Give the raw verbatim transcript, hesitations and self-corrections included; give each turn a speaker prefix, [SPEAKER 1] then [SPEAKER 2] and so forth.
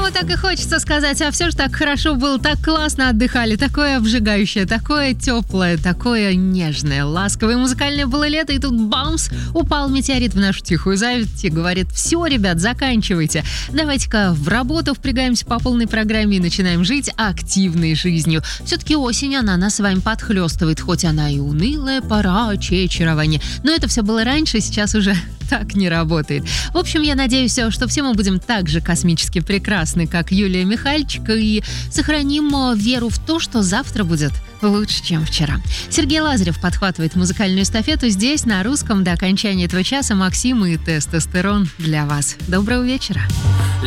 [SPEAKER 1] По-моему, так и хочется сказать, а все же так хорошо было, так классно отдыхали, такое обжигающее, такое теплое, такое нежное, ласковое, музыкальное было лето, и тут бамс, упал метеорит в нашу тихую зависть и говорит: все, ребят, заканчивайте, давайте-ка в работу впрягаемся по полной программе и начинаем жить активной жизнью. Все-таки осень, она нас с вами подхлестывает, хоть она и унылая пора очарования, но это все было раньше, сейчас уже так не работает. В общем, я надеюсь, что все мы будем так же космически прекрасны, как Юлия Михальчик, и сохраним веру в то, что завтра будет лучше, чем вчера. Сергей Лазарев подхватывает музыкальную эстафету здесь, на русском, до окончания этого часа. Максим и Тестостерон для вас. Доброго вечера.